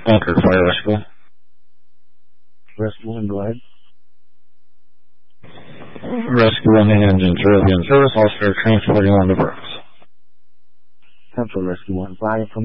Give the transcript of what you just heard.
Anchor, fire rescue. Rescue 1, go ahead. Rescue 1, the engines are in service. All start transporting on the Brooks. Central Rescue 1, fire from